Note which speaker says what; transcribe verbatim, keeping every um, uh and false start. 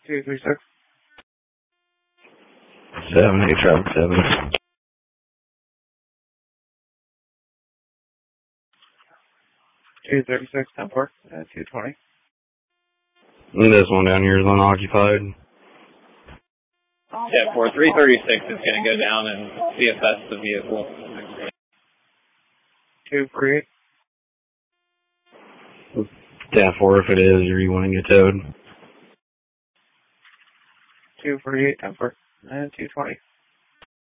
Speaker 1: two three six.
Speaker 2: seven eight traffic seven.
Speaker 1: two thirty-six, ten four, uh, two twenty.
Speaker 2: This one down here is unoccupied.
Speaker 3: Yeah, for three thirty-six is going to go down and see if that's the vehicle.
Speaker 1: two forty-eight.
Speaker 2: ten four, if it is, or you want to get towed.
Speaker 1: two forty-eight, ten four, uh, two twenty.